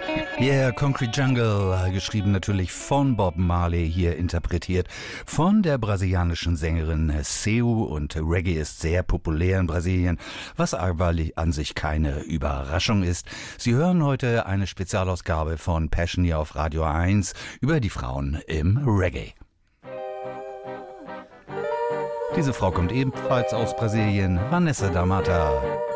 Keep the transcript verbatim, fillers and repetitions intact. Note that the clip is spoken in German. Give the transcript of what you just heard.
Yeah, Concrete Jungle, geschrieben natürlich von Bob Marley, hier interpretiert von der brasilianischen Sängerin Seu, und Reggae ist sehr populär in Brasilien, was aber an sich keine Überraschung ist. Sie hören heute eine Spezialausgabe von Passion hier auf Radio eins über die Frauen im Reggae. Diese Frau kommt ebenfalls aus Brasilien, Vanessa da Mata.